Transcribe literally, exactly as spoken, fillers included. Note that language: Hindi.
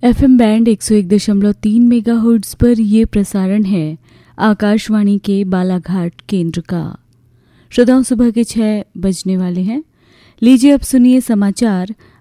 एफएम बैंड एक सौ एक दशमलव तीन मेगाहर्ट्ज पर यह प्रसारण है आकाशवाणी के बालाघाट केंद्र का। श्रोताओं, सुबह के छह बजने वाले हैं। लीजिए अब सुनिए समाचार